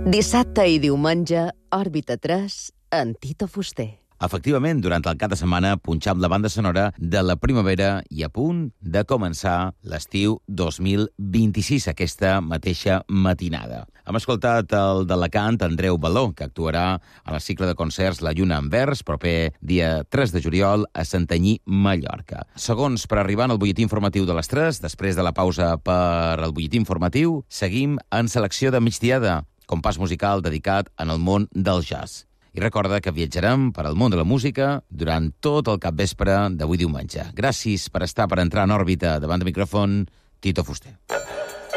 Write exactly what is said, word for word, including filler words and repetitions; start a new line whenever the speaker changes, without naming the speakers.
Dissabte i diumenge, Òrbita tres, en Tito Fuster.
Efectivament, durant el cap de setmana punxam la banda sonora de la primavera i a punt de començar l'estiu dos mil vint-i-sis, aquesta mateixa matinada. Hem escoltat el d'Alacant, Andreu Baló, que actuarà en el cicle de concerts La Lluna en Vers, proper dia tres de juliol, a Santanyí, Mallorca. Segons per arribar al butlletí informatiu de les tres, després de la pausa per al butlletí informatiu, seguim en selecció de migdiada, compàs musical dedicat en el món del jazz. I recorda que viatjarem per al món de la música durant tot el capvespre d'avui diumenge. Gràcies per estar per entrar en òrbita davant de micròfon, Tito Fuster.